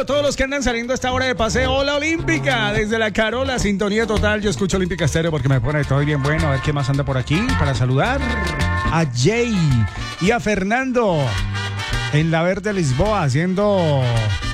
Bueno, todos los que andan saliendo a esta hora de paseo, hola Olímpica, desde la Carola, sintonía total. Yo escucho Olímpica Estéreo porque me pone todo bien bueno. A ver qué más anda por aquí para saludar a Jay y a Fernando en la Verde Lisboa haciendo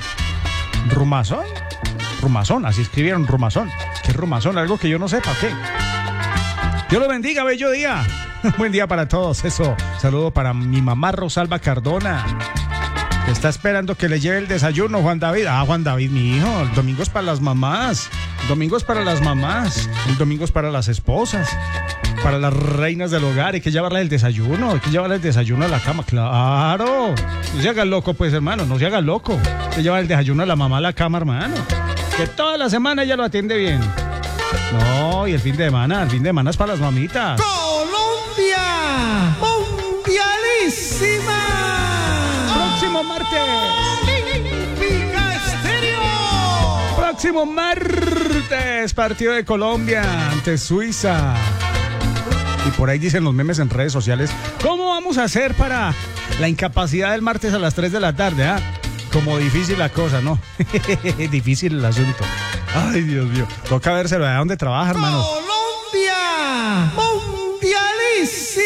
rumazón, así escribieron rumazón. ¿Qué es rumazón? Algo que yo no sepa, ¿qué? Dios lo bendiga, bello día. Buen día para todos, eso. Saludo para mi mamá Rosalba Cardona. Está esperando que le lleve el desayuno, Juan David. Ah, Juan David, mi hijo. El domingo es para las mamás. El domingo es para las mamás. El domingo es para las esposas. Para las reinas del hogar. Hay que llevarle el desayuno. Hay que llevarle el desayuno a la cama. Claro. No se haga loco, pues, hermano. No se haga loco. Se lleva el desayuno a la mamá a la cama, hermano. Que toda la semana ella lo atiende bien. No, y el fin de semana es para las mamitas. ¡Colombia! ¡Mundialísima! Próximo martes. ¡Olímpica Estéreo! Próximo martes, partido de Colombia ante Suiza. Y por ahí dicen los memes en redes sociales, ¿cómo vamos a hacer para la incapacidad del martes a las 3 de la tarde? ¿Ah? Como difícil la cosa, ¿no? Difícil el asunto. Ay, Dios mío. Toca vérselo de dónde trabaja, hermano. ¡Colombia! ¡Mundialísima!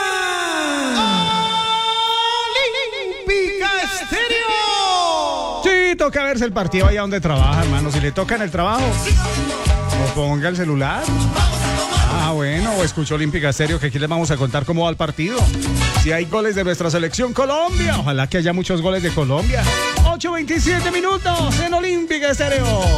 ¡Olímpica Estéreo! Sí, toca verse el partido allá donde trabaja, hermano. Si le toca en el trabajo, o ponga el celular. Ah, bueno, o escucho Olímpica Estéreo, que aquí les vamos a contar cómo va el partido. Si hay goles de nuestra selección Colombia, ojalá que haya muchos goles de Colombia. 8:27 minutos en Olímpica Estéreo.